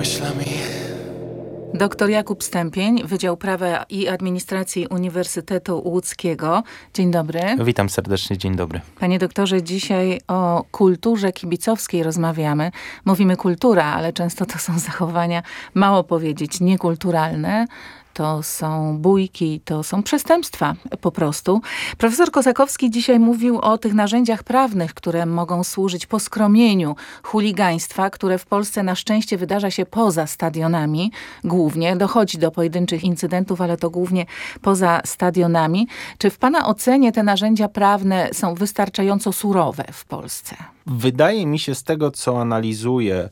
myślami. Doktor Jakub Stępień, Wydział Prawa i Administracji Uniwersytetu Łódzkiego. Dzień dobry. Witam serdecznie, dzień dobry. Panie doktorze, dzisiaj o kulturze kibicowskiej rozmawiamy. Mówimy kultura, ale często to są zachowania, mało powiedzieć, niekulturalne. To są bójki, to są przestępstwa po prostu. Profesor Kosakowski dzisiaj mówił o tych narzędziach prawnych, które mogą służyć poskromieniu chuligaństwa, które w Polsce na szczęście wydarza się poza stadionami. Głównie dochodzi do pojedynczych incydentów, ale to głównie poza stadionami. Czy w pana ocenie te narzędzia prawne są wystarczająco surowe w Polsce? Wydaje mi się z tego, co analizuję,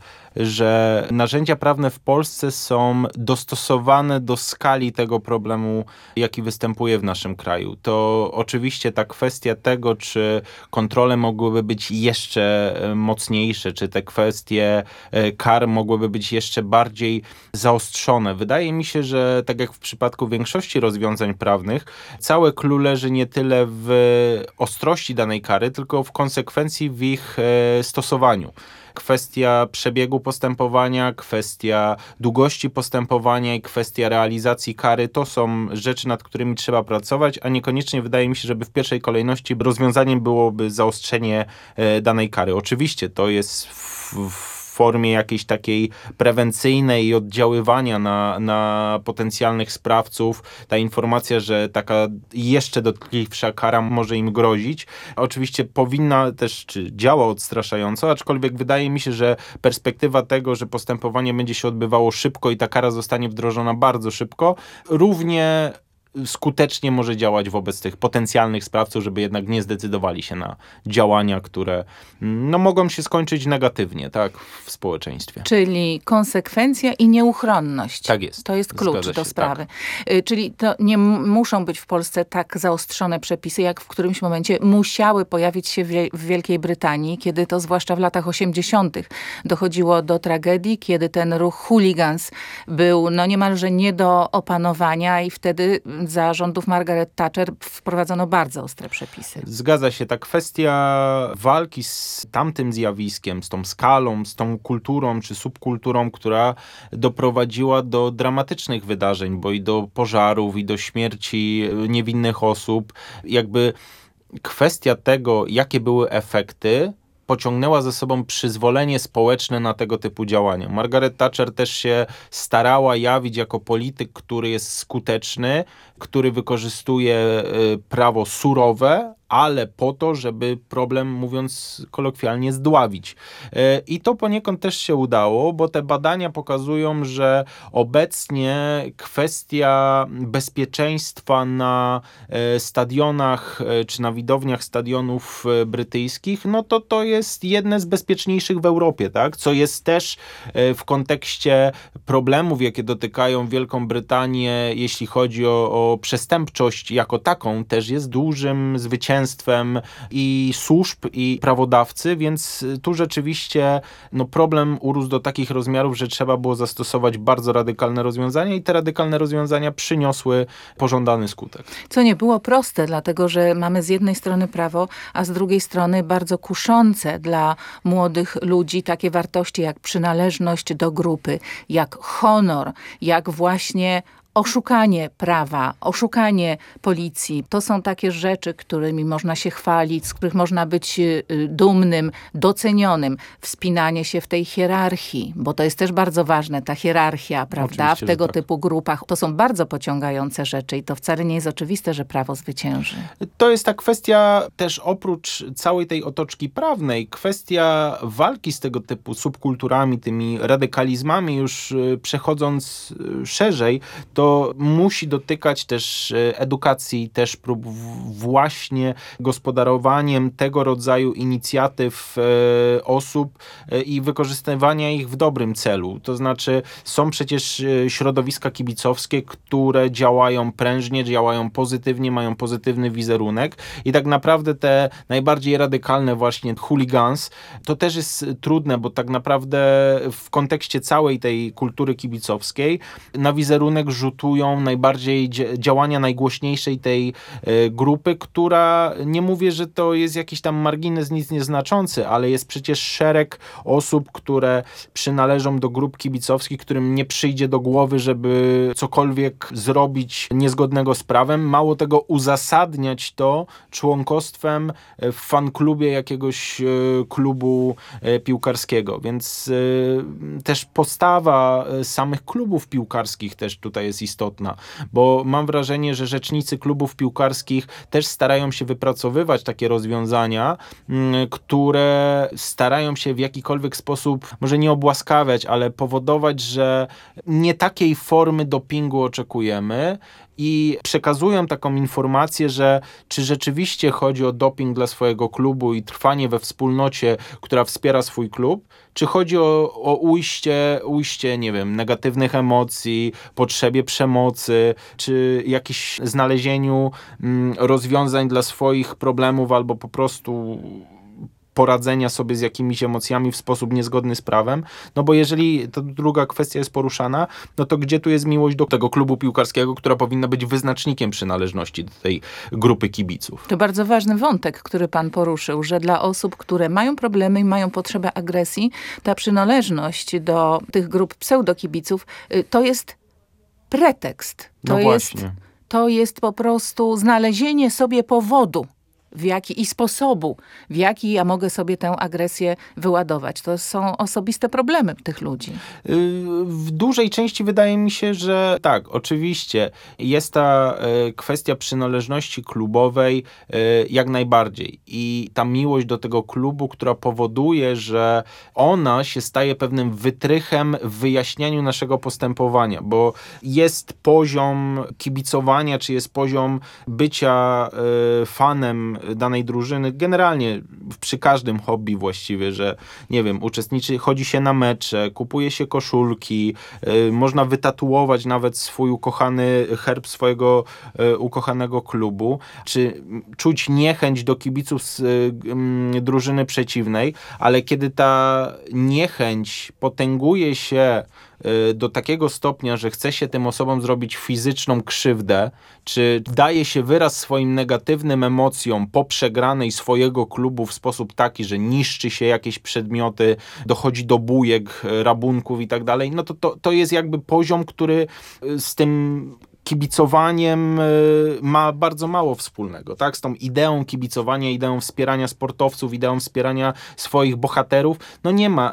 że narzędzia prawne w Polsce są dostosowane do skali tego problemu, jaki występuje w naszym kraju. To oczywiście ta kwestia tego, czy kontrole mogłyby być jeszcze mocniejsze, czy te kwestie kar mogłyby być jeszcze bardziej zaostrzone. Wydaje mi się, że tak jak w przypadku większości rozwiązań prawnych, całe clue leży nie tyle w ostrości danej kary, tylko w konsekwencji w ich stosowaniu. Kwestia przebiegu postępowania, kwestia długości postępowania i kwestia realizacji kary to są rzeczy, nad którymi trzeba pracować, a niekoniecznie wydaje mi się, żeby w pierwszej kolejności rozwiązaniem byłoby zaostrzenie danej kary. Oczywiście to jest w formie jakiejś takiej prewencyjnej i oddziaływania na potencjalnych sprawców. Ta informacja, że taka jeszcze dotkliwsza kara może im grozić. Oczywiście powinna też, czy działa odstraszająco, aczkolwiek wydaje mi się, że perspektywa tego, że postępowanie będzie się odbywało szybko i ta kara zostanie wdrożona bardzo szybko, równie skutecznie może działać wobec tych potencjalnych sprawców, żeby jednak nie zdecydowali się na działania, które mogą się skończyć negatywnie, tak, w społeczeństwie. Czyli konsekwencja i nieuchronność. Tak jest. To jest klucz do sprawy. Tak. Czyli to nie muszą być w Polsce tak zaostrzone przepisy, jak w którymś momencie musiały pojawić się w Wielkiej Brytanii, kiedy to zwłaszcza w latach 80. dochodziło do tragedii, kiedy ten ruch hooligans był niemalże nie do opanowania i wtedy za rządów Margaret Thatcher wprowadzono bardzo ostre przepisy. Zgadza się. Ta kwestia walki z tamtym zjawiskiem, z tą skalą, z tą kulturą czy subkulturą, która doprowadziła do dramatycznych wydarzeń, bo i do pożarów, i do śmierci niewinnych osób. Jakby kwestia tego, jakie były efekty, pociągnęła ze sobą przyzwolenie społeczne na tego typu działania. Margaret Thatcher też się starała jawić jako polityk, który jest skuteczny, który wykorzystuje prawo surowe, ale po to, żeby problem, mówiąc kolokwialnie, zdławić. I to poniekąd też się udało, bo te badania pokazują, że obecnie kwestia bezpieczeństwa na stadionach czy na widowniach stadionów brytyjskich, to jest jedne z bezpieczniejszych w Europie, tak? Co jest też w kontekście problemów, jakie dotykają Wielką Brytanię, jeśli chodzi o przestępczość jako taką, też jest dużym zwycięstwem i służb, i prawodawcy, więc tu rzeczywiście problem urósł do takich rozmiarów, że trzeba było zastosować bardzo radykalne rozwiązania i te radykalne rozwiązania przyniosły pożądany skutek. Co nie było proste, dlatego że mamy z jednej strony prawo, a z drugiej strony bardzo kuszące dla młodych ludzi takie wartości jak przynależność do grupy, jak honor, jak właśnie oszukanie prawa, oszukanie policji. To są takie rzeczy, którymi można się chwalić, z których można być dumnym, docenionym. Wspinanie się w tej hierarchii, bo to jest też bardzo ważne, ta hierarchia, prawda? Oczywiście, w tego tak. typu grupach. To są bardzo pociągające rzeczy i to wcale nie jest oczywiste, że prawo zwycięży. To jest ta kwestia też oprócz całej tej otoczki prawnej, kwestia walki z tego typu subkulturami, tymi radykalizmami, już przechodząc szerzej, to musi dotykać też edukacji, też prób właśnie gospodarowaniem tego rodzaju inicjatyw osób i wykorzystywania ich w dobrym celu. To znaczy są przecież środowiska kibicowskie, które działają prężnie, działają pozytywnie, mają pozytywny wizerunek i tak naprawdę te najbardziej radykalne właśnie hooligans, to też jest trudne, bo tak naprawdę w kontekście całej tej kultury kibicowskiej na wizerunek rzutuje notują najbardziej działania najgłośniejszej tej grupy, która, nie mówię, że to jest jakiś tam margines nic nieznaczący, ale jest przecież szereg osób, które przynależą do grup kibicowskich, którym nie przyjdzie do głowy, żeby cokolwiek zrobić niezgodnego z prawem. Mało tego, uzasadniać to członkostwem w fanklubie jakiegoś klubu piłkarskiego. Więc też postawa samych klubów piłkarskich też tutaj jest istotna, bo mam wrażenie, że rzecznicy klubów piłkarskich też starają się wypracowywać takie rozwiązania, które starają się w jakikolwiek sposób, może nie obłaskawiać, ale powodować, że nie takiej formy dopingu oczekujemy, i przekazują taką informację, że czy rzeczywiście chodzi o doping dla swojego klubu i trwanie we wspólnocie, która wspiera swój klub, czy chodzi o ujście, nie wiem, negatywnych emocji, potrzebie przemocy, czy jakieś znalezieniu rozwiązań dla swoich problemów, albo po prostu poradzenia sobie z jakimiś emocjami w sposób niezgodny z prawem, no bo jeżeli ta druga kwestia jest poruszana, no to gdzie tu jest miłość do tego klubu piłkarskiego, która powinna być wyznacznikiem przynależności do tej grupy kibiców? To bardzo ważny wątek, który pan poruszył, że dla osób, które mają problemy i mają potrzebę agresji, ta przynależność do tych grup pseudokibiców to jest pretekst. To jest po prostu znalezienie sobie powodu, i sposobu, w jaki ja mogę sobie tę agresję wyładować. To są osobiste problemy tych ludzi. W dużej części wydaje mi się, że tak, oczywiście jest ta kwestia przynależności klubowej jak najbardziej. I ta miłość do tego klubu, która powoduje, że ona się staje pewnym wytrychem w wyjaśnianiu naszego postępowania, bo jest poziom kibicowania, czy jest poziom bycia fanem danej drużyny, generalnie przy każdym hobby właściwie, że nie wiem, chodzi się na mecze, kupuje się koszulki, można wytatuować nawet swój ukochany herb swojego ukochanego klubu, czy czuć niechęć do kibiców z drużyny przeciwnej, ale kiedy ta niechęć potęguje się do takiego stopnia, że chce się tym osobom zrobić fizyczną krzywdę, czy daje się wyraz swoim negatywnym emocjom po przegranej swojego klubu w sposób taki, że niszczy się jakieś przedmioty, dochodzi do bujek, rabunków i tak dalej, no to jest jakby poziom, który z tym kibicowaniem ma bardzo mało wspólnego, tak? Z tą ideą kibicowania, ideą wspierania sportowców, ideą wspierania swoich bohaterów, no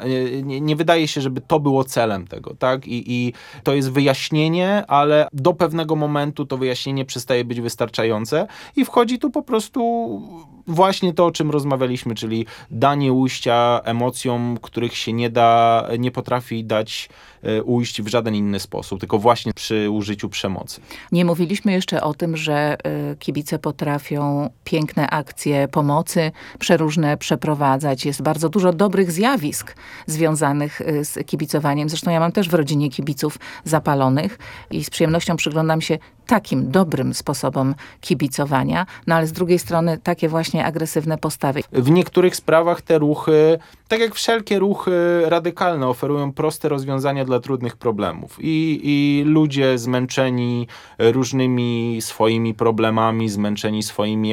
nie wydaje się, żeby to było celem tego, tak? I to jest wyjaśnienie, ale do pewnego momentu to wyjaśnienie przestaje być wystarczające i wchodzi tu po prostu właśnie to, o czym rozmawialiśmy, czyli danie ujścia emocjom, których się nie potrafi dać ujść w żaden inny sposób, tylko właśnie przy użyciu przemocy. Nie mówiliśmy jeszcze o tym, że kibice potrafią piękne akcje pomocy przeróżne przeprowadzać. Jest bardzo dużo dobrych zjawisk związanych z kibicowaniem. Zresztą ja mam też w rodzinie kibiców zapalonych i z przyjemnością przyglądam się takim dobrym sposobom kibicowania, no ale z drugiej strony takie właśnie agresywne postawy. W niektórych sprawach te ruchy, tak jak wszelkie ruchy radykalne, oferują proste rozwiązania dla trudnych problemów. I ludzie zmęczeni różnymi swoimi problemami, zmęczeni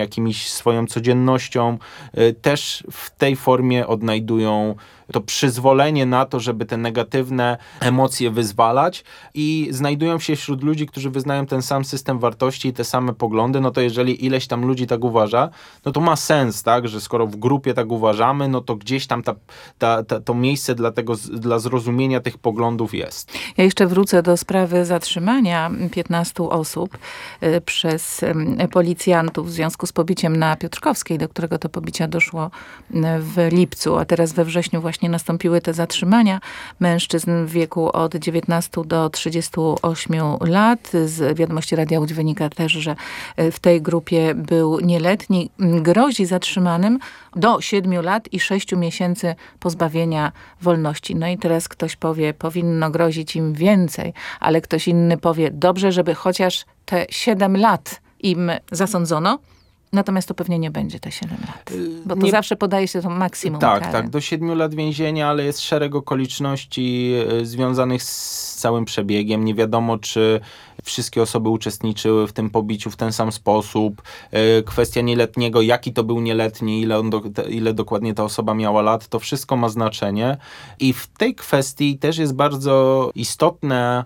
swoją codziennością, też w tej formie odnajdują to przyzwolenie na to, żeby te negatywne emocje wyzwalać i znajdują się wśród ludzi, którzy wyznają ten sam system wartości i te same poglądy, no to jeżeli ileś tam ludzi tak uważa, no to ma sens, tak, że skoro w grupie tak uważamy, no to gdzieś tam to miejsce dla zrozumienia tych poglądów jest. Ja jeszcze wrócę do sprawy zatrzymania 15 osób przez policjantów w związku z pobiciem na Piotrkowskiej, do którego to pobicia doszło w lipcu, a teraz we wrześniu właśnie nastąpiły te zatrzymania mężczyzn w wieku od 19 do 38 lat. Z wiadomości Radia Łódź wynika też, że w tej grupie był nieletni. Grozi zatrzymanym do 7 lat i 6 miesięcy pozbawienia wolności. No i teraz ktoś powie, powinno grozić im więcej, ale ktoś inny powie, dobrze, żeby chociaż te 7 lat im zasądzono. Natomiast to pewnie nie będzie te 7 lat. Bo to zawsze podaje się to maksimum kary. Tak, do 7 lat więzienia, ale jest szereg okoliczności związanych z całym przebiegiem. Nie wiadomo, czy wszystkie osoby uczestniczyły w tym pobiciu w ten sam sposób. Kwestia nieletniego, jaki to był nieletni, ile dokładnie ta osoba miała lat, to wszystko ma znaczenie. I w tej kwestii też jest bardzo istotne